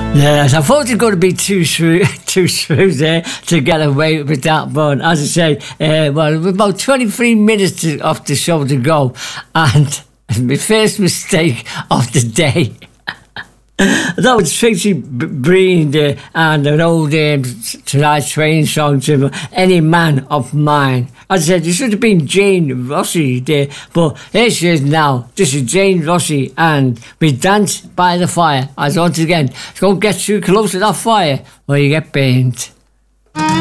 Yes, I thought it was going to be too smooth there to get away with that, but as I say, well, about 23 minutes of the show to go, and my first mistake of the day. That was Tracy Breen and an old Tonight's Train song to Any Man of Mine. As I said, it should have been Jane Rossi there, but here she is now. This is Jane Rossi and We Dance by the Fire. As once again, don't get too close to that fire or you get burned.